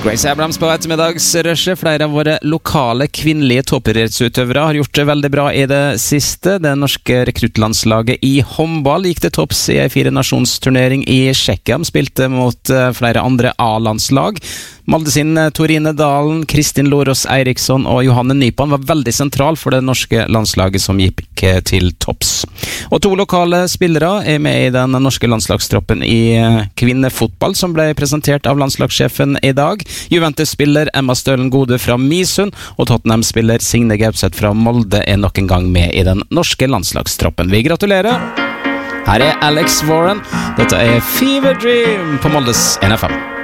Grace Abrams på ettermiddagsrushet. Flere av våre lokale kvinnelige toppidrettsutøvere har gjort det veldig bra i det siste. Det norske rekruttlandslaget i håndball gikk til topps i en 4-nasjonsturnering i Tsjekkia. De spilte mot flere andre A-landslag. Molde sin Torine Dalen, Kristin Lorås Eiriksson og Johanne Nypan var veldig sentral for det norske landslaget som gikk til topps. Og 2 lokale spillere er med i den norske landslagstroppen i kvinnefotball som ble presentert av landslagssjefen i dag. Juventus-spiller Emma Stølen Gode fra Misund og Tottenham-spiller Signe Gaupseth fra Molde er nok en gang med i den norske landslagstroppen. Vi gratulerer! Her er Alex Warren. Dette er Fever Dream på Moldes NFM.